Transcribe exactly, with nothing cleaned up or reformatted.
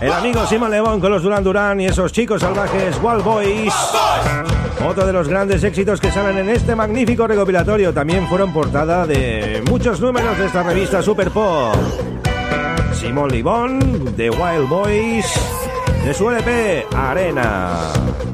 El amigo Simon Le Bon con los Duran Duran y esos chicos salvajes Wild Boys. Otro de los grandes éxitos que salen en este magnífico recopilatorio. También fueron portada de muchos números de esta revista Super Pop. Simon Le Bon, The Wild Boys, de su L P Arena.